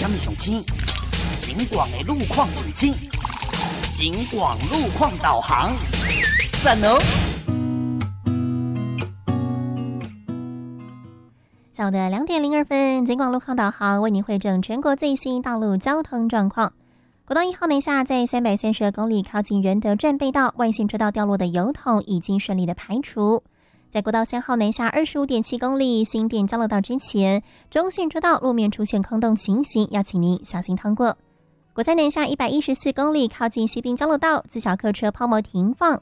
什么上青？警广的路况上青，警广路况导航，赞哦！ 下午的2:02，警广路况导航为您汇整全国最新道路交通状况。国道1号南下在332公里靠近仁德站背道外线车道掉落的油桶已经顺利的排除。在国道3号南下25.7公里新店交流道之前，中线车道路面出现空洞情形，要请您小心通过。国三南下114公里靠近西滨交流道自小客车抛锚停放